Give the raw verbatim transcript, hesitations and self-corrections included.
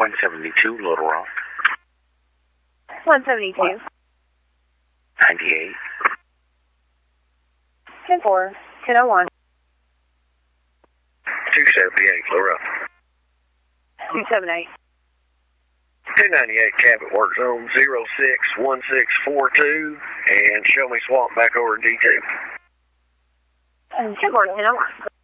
one seventy-two, Little Rock. one seventy-two. ninety-eight. ten four, ten oh one. two seventy-eight, Little Rock. two seventy-eight. two ninety-eight, Cabot Work Zone zero six one six four two, and show me swamp back over in D two. ten four, ten oh one.